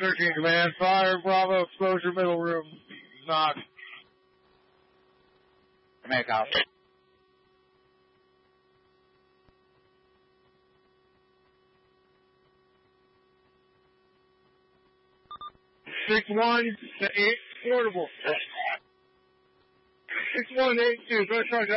13 command, fire, Bravo, exposure, middle room, knock. Command copy. 6-1 to 8, portable. 6-1 to 8-2, go charge up.